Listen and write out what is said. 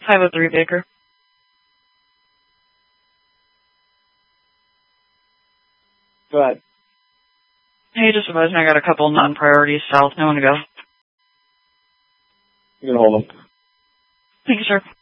503 Baker. Go ahead. Hey, just advising I got a couple non-priorities south. No one to go. You can hold them. Thank you, sir.